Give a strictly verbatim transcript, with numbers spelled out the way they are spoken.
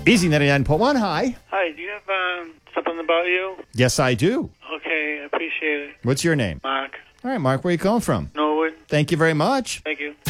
Easy ninety-nine point one, hi. Hi, do you have um, something about you? Yes, I do. Okay, I appreciate it. What's your name? Mark. All right, Mark, where are you calling from? Norwood. Thank you very much. Thank you.